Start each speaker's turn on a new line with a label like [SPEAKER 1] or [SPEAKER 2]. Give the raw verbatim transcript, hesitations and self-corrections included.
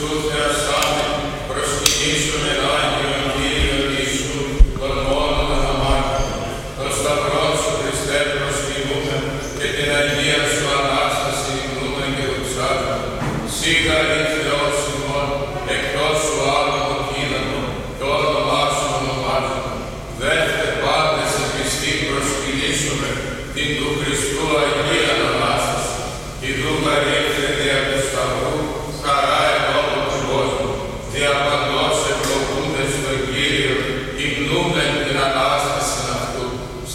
[SPEAKER 1] Σου θεασάμε, προσκυνήσουμε Άγιον Κύριον Ιησού, τον μόνον αμάρτητο. Το σταυρό σου, Χριστέ, προσκυνούμε και την Αγία σου Ανάσταση υμνούμε και δοξάζουμε. Σιγά